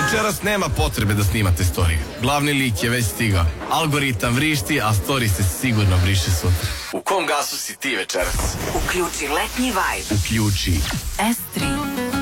Večeras nema potrebe da snimate storiju. Glavni lik je već stigao. Algoritam vrišti, a story se sigurno briše sutra. U kom gasu si ti večeras? Uključi letnji vibe. Uključi S3.